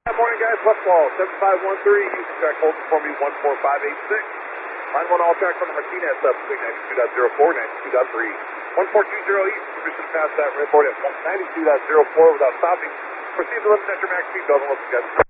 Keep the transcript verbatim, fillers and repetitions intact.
Good morning, guys. Left ball, seven five one three. Houston track holds for me, one four five eight six. Line one all track from Martinez up, swing ninety-two point zero four, ninety-two point three. one four two zero east, permission to pass that red board at ninety-two point zero four without stopping. Proceed to limit at your max speed, Belgium, let's get